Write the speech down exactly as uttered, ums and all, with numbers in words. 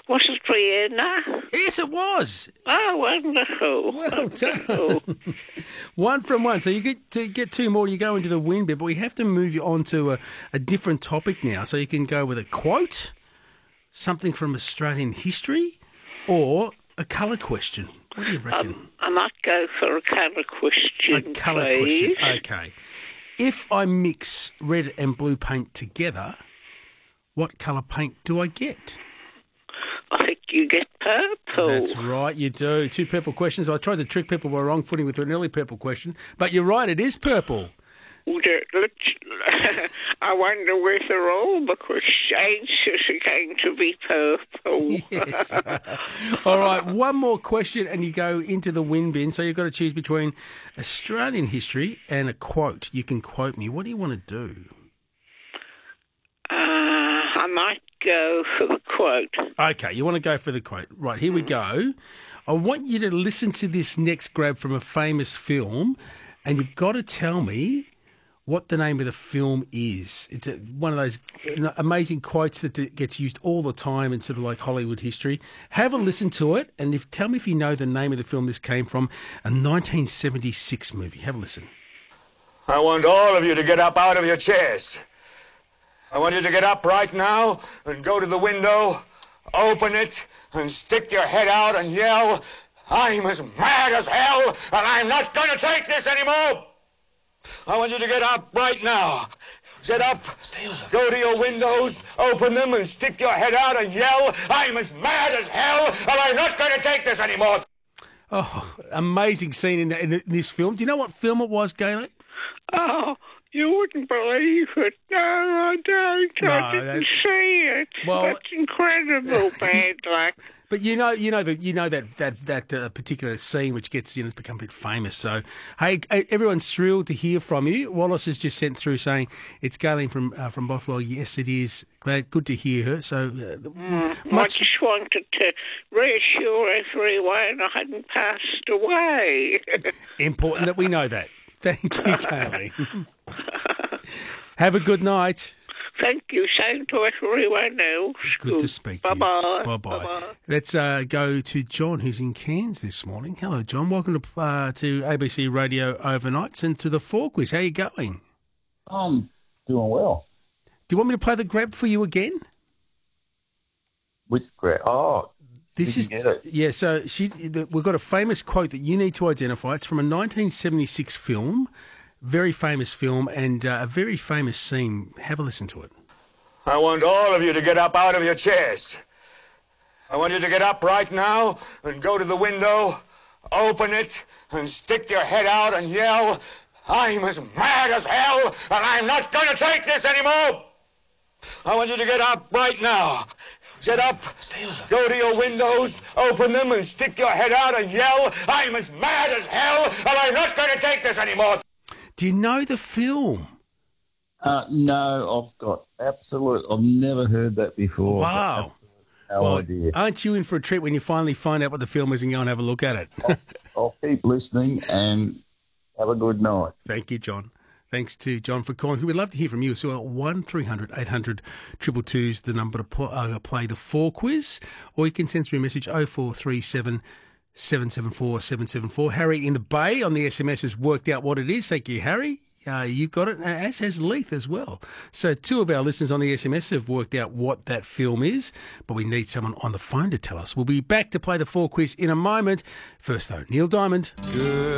Was it Vienna? Yes, it was. Oh, wonderful. Well wonderful. done. One from one. So you get to get two more, you go into the win bit, but we have to move you on to a, a different topic now. So you can go with a quote, something from Australian history, or a colour question. What do you reckon? Um, I might go for a colour question, A colour please. question. Okay. If I mix red and blue paint together, what colour paint do I get? I think you get purple. That's right, you do. Two purple questions. I tried to trick people by wrong footing with an early purple question, but you're right, it is purple. Would it- let's- I wonder whether all the answers are going to be purple. Yes. All right, one more question and you go into the win bin. So you've got to choose between Australian history and a quote. You can quote me. What do you want to do? Uh, I might go for the quote. Okay, you want to go for the quote. Right, here we go. I want you to listen to this next grab from a famous film, and you've got to tell me what the name of the film is. It's a, one of those amazing quotes that gets used all the time in sort of like Hollywood history. Have a listen to it, and if tell me if you know the name of the film this came from, a nineteen seventy-six movie. Have a listen. I want all of you to get up out of your chairs. I want you to get up right now and go to the window, open it, and stick your head out and yell, "I'm as mad as hell, and I'm not going to take this anymore!" I want you to get up right now. Get up, go to your windows, open them, and stick your head out and yell, "I'm as mad as hell, and I'm not going to take this anymore!" Oh, amazing scene in, the, in this film. Do you know what film it was, Gayley? Oh, you wouldn't believe it. No, I don't. No, I didn't that's- see it. Well- That's incredible bad luck. But you know, you know that you know that that that uh, particular scene which gets you know, it's become a bit famous. So, hey, everyone's thrilled to hear from you. Wallace has just sent through saying it's Galen from uh, from Bothwell. Yes, it is. Glad, good to hear her. So, uh, Mm, much I just wanted to reassure everyone I hadn't passed away. important that we know that. Thank you, Kaylee. Have a good night. Thank you. Same to everyone else. Good to speak to Bye-bye. you. Bye-bye. Bye-bye. Let's uh, go to John, who's in Cairns this morning. Hello, John. Welcome to uh, to A B C Radio Overnights and to the Four Quiz. How are you going? I'm doing well. Do you want me to play the grab for you again? Which great? Oh, This Did is you get it? yeah. So she, the, we've got a famous quote that you need to identify. It's from a nineteen seventy-six film, very famous film, and uh, a very famous scene. Have a listen to it. I want all of you to get up out of your chairs. I want you to get up right now and go to the window, open it, and stick your head out and yell, "I'm as mad as hell, and I'm not going to take this anymore!" I want you to get up right now. Get up, go to your windows, open them, and stick your head out and yell, "I'm as mad as hell, and I'm not going to take this anymore!" Do you know the film? uh, no, I've got absolute. I've never heard that before. Wow. No Well, idea. aren't you in for a treat when you finally find out what the film is and go and have a look at it? I'll keep listening and have a good night. Thank you, John. Thanks to John for calling. We'd love to hear from you. So one three hundred eight hundred two two two is the number to pl- uh, play the Four Quiz, or you can send through a message oh four three seven, seven seven four, seven seven four. Harry in the Bay on the S M S has worked out what it is. Thank you, Harry. Uh, you got it, as has Leith as well. So two of our listeners on the S M S have worked out what that film is, but we need someone on the phone to tell us. We'll be back to play the Four Quiz in a moment. First, though, Neil Diamond. Good.